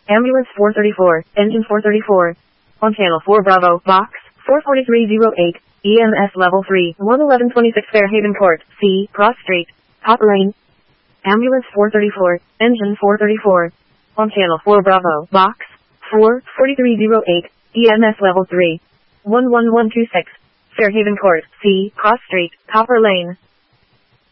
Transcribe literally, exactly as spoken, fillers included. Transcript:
Ambulance four thirty-four, engine four thirty-four. On channel four Bravo, box four forty-three oh eight, E M S level three, one eleven twenty-six Fairhaven Court, C, Cross Street, Top Lane. Ambulance four thirty-four, engine four thirty-four. On channel four Bravo, box four forty-three oh eight, E M S level three, one one one two six, Fairhaven Court, C, Cross Street, Copper Lane.